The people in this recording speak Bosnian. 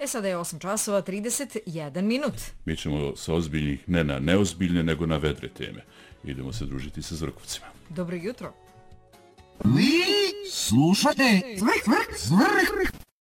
Sada je 8 časova 31 minut. Mi ćemo sa ozbiljnih, ne na neozbiljne, nego na vedre teme. Idemo se družiti sa Zvrkovcima. Dobro jutro. Vi slušate Zvrk.